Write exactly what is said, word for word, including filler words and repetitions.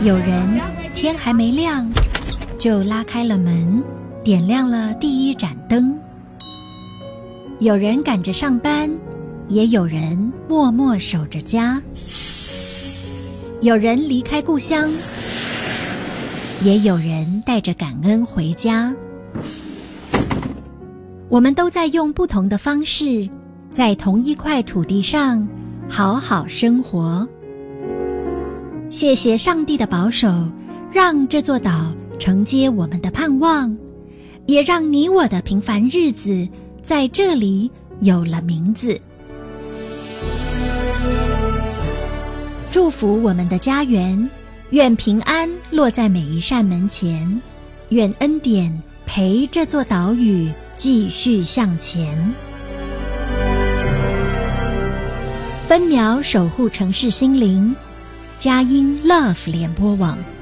有人天还没亮就拉开了门，点亮了第一盏灯。有人赶着上班，也有人默默守着家。有人离开故乡，也有人带着感恩回家。我们都在用不同的方式，在同一块土地上好好生活。谢谢上帝的保守，让这座岛承接我们的盼望，也让你我的平凡日子在这里有了名字。祝福我们的家园，愿平安落在每一扇门前，愿恩典陪这座岛屿继续向前。分秒守护城市心灵，佳音 Love 联播网。